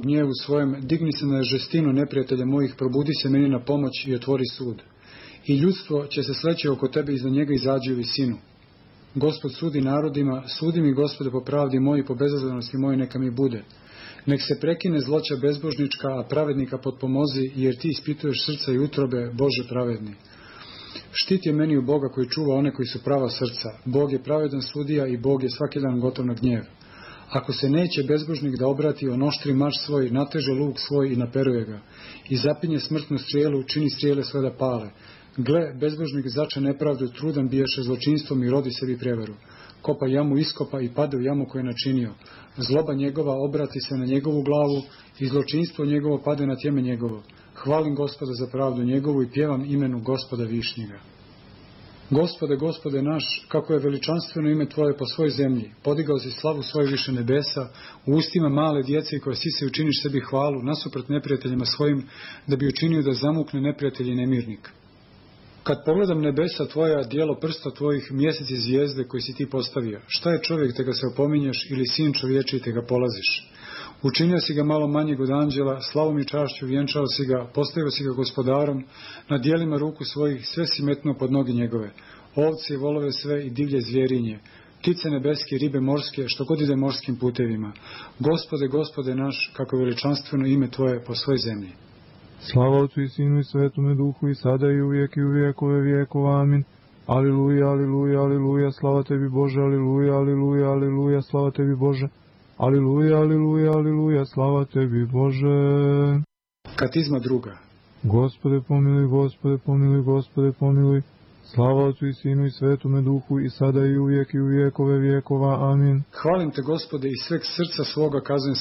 gnjevu svojem, digni se na žestinu neprijatelja mojih, probudi se meni na pomoć i otvori sud. I ljudstvo će se sleći oko tebe, iza njega izađi u visinu. Gospod sudi narodima, sudi mi, Gospode, po pravdi moji, po bezazlenosti moje neka mi bude. Nek se prekine zloća bezbožnička, a pravednika potpomozi, jer ti ispituješ srca i utrobe, Bože pravedni. Štit je meni u Boga koji čuva one koji su prava srca. Bog je pravedan sudija i Bog je svaki dan gotov na gnjev. Ako se neće bezbožnik da obrati, on oštri mač svoj, nateže luk svoj i naperuje ga. I zapinje smrtnu strijelu, čini strijele sve da pale. Gle, bezbožnik zače nepravdu, trudan biješe zločinstvom i rodi sebi prevaru. Kopa jamu, iskopa i pade u jamu koju je načinio. Zloba njegova obrati se na njegovu glavu i zločinstvo njegovo pade na tjeme njegovo. Hvalim Gospoda za pravdu njegovu i pjevam imenu Gospoda Višnjega. Gospode, Gospode naš, kako je veličanstveno ime Tvoje po svoj zemlji, podigao si slavu svoju više nebesa, u ustima male djece koje sise učiniš sebi hvalu, nasuprot neprijateljima svojim, da bi učinio da zamukne neprijatelj i nemirnik. Kad pogledam nebesa Tvoja, dijelo prsta Tvojih, mjesec i zvijezde koji si Ti postavio, šta je čovjek te ga se opominješ ili sin čovječiji te ga polaziš? Učinio si ga malo manjeg od anđela, slavom i čašću vjenčao si ga, postavio si ga gospodarom, na dijelima ruku svojih sve si metnuo pod noge njegove, ovce i volove sve i divlje zvjerinje, ptice nebeske, ribe morske, što god ide morskim putevima. Gospode, Gospode naš, kako je veličanstveno ime Tvoje po svoj zemlji. Slava Otcu i Sinu i Svetome Duhu i sada i uvijek i u vijekove vijekova. Amin. Aliluja, aliluja, aliluja, slava Tebi Bože, aliluja, aliluja, aliluja, slava Tebi Bože. Aliluja, aliluja, aliluja, slava Tebi Bože. Katizma druga. Gospode pomiluj, Gospode pomiluj, Gospode pomiluj. Slava Otcu i Sinu i Svetome Duhu i sada i uvijek i u vijekove vijekova. Amin. Hvalim Te, Gospode, i sveg srca svoga kazujem